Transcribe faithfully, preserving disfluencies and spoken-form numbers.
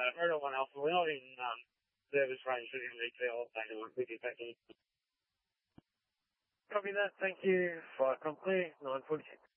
Uh, Murder one Alpha, we're not in um, service range within V T L. Thank you. We get back in. Copy that. Thank you. Flight com clear. nine forty-six.